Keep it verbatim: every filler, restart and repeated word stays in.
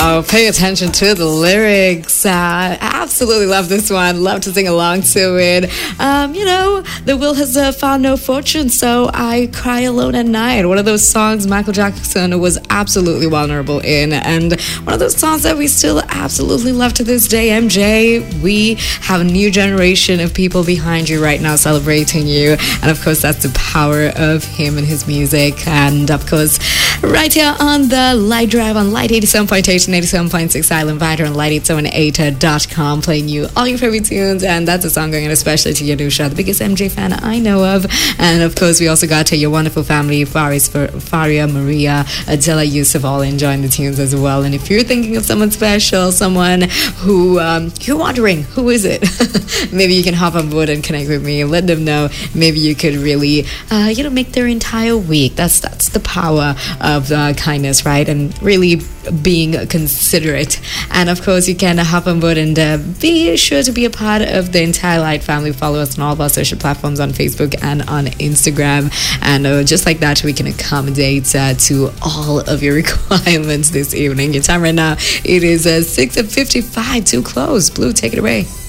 Oh, pay attention to the lyrics. Uh, absolutely love this one. Love to sing along to it. Um, you know, the will has uh, found no fortune, so I cry alone at night. One of those songs Michael Jackson was absolutely vulnerable in, and one of those songs that we still absolutely love to this day. M J, we have a new generation of people behind you right now celebrating you, and of course that's the power of him and his music. And of course, right here on the Light Drive on Light eighty-seven point eight and eighty-seven point six Island Vider on light eight seven eight dot com, playing you all your favorite tunes. And that's a song going in especially to Yadusha, the biggest M J fan I know of. And of course, we also got to your wonderful family, Faris, Faria, Maria, Adela, Yusuf, all enjoying the tunes as well. And if you're thinking of someone special, someone who um, you're wondering, who is it? Maybe you can hop on board and connect with me and let them know. Maybe you could really, uh, you know, make their entire week. That's that's the power of uh, kindness, right? And really being considerate. And of course, you can hop on board and uh, be sure to be a part of the entire Light family. Follow us on all of our social platforms on Facebook and on Instagram. And uh, just like that, we can accommodate uh, to all of your requirements this evening. Your time right now, it is uh, six fifty-five, too close. Blue, take it away.